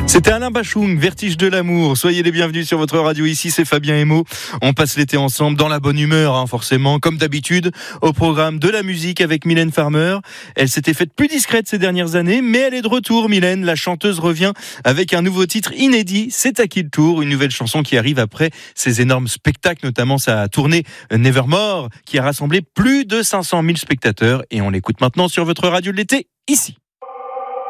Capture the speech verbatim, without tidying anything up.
C'était Alain Bachung, Vertige de l'amour. Soyez les bienvenus sur votre radio. Ici, c'est Fabien Emo. On passe l'été ensemble dans la bonne humeur, hein, forcément, comme d'habitude, au programme de la musique avec Mylène Farmer. Elle s'était faite plus discrète ces dernières années, mais elle est de retour, Mylène. La chanteuse revient avec un nouveau titre inédit. C'est à qui le tour? Une nouvelle chanson qui arrive après ses énormes spectacles, notamment sa tournée Nevermore, qui a rassemblé plus de cinq cent mille spectateurs. Et on l'écoute maintenant sur votre radio de l'été, ici.